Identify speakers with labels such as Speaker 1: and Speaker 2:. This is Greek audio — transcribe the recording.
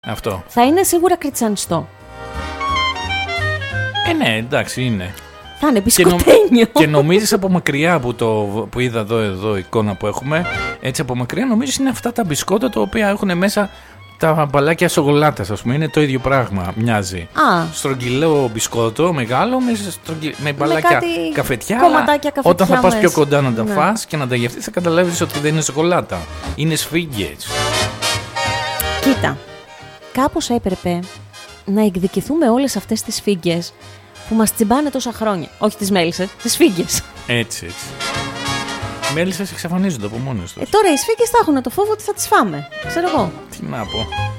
Speaker 1: Αυτό.
Speaker 2: Θα είναι σίγουρα κριτσανιστό.
Speaker 1: Ναι, εντάξει, είναι.
Speaker 2: Θα είναι μπισκοτένιο.
Speaker 1: Και νομίζεις από μακριά που είδα εδώ εικόνα που έχουμε, έτσι από μακριά νομίζεις είναι αυτά τα μπισκότα τα οποία έχουν μέσα τα μπαλάκια σοκολάτας, ας πούμε. Είναι το ίδιο πράγμα, μοιάζει. Στρογγυλό μπισκότο μεγάλο με μπαλάκια καφετιά. Όταν θα πας πιο κοντά να τα φας και να τα γευτείς, θα καταλάβεις ότι δεν είναι σοκολάτα. Είναι σφίγγες.
Speaker 2: Κοίτα, κάπως έπρεπε να εκδικηθούμε όλες αυτές τις σφίγγες που μας τσιμπάνε τόσα χρόνια. Όχι τις μέλισσες, τις σφίγγες.
Speaker 1: Έτσι. Οι μέλισσες εξαφανίζονται από μόνες τους.
Speaker 2: Τώρα οι σφίγγες θα έχουν το φόβο ότι θα τις φάμε. Ξέρω εγώ.
Speaker 1: Τι να πω.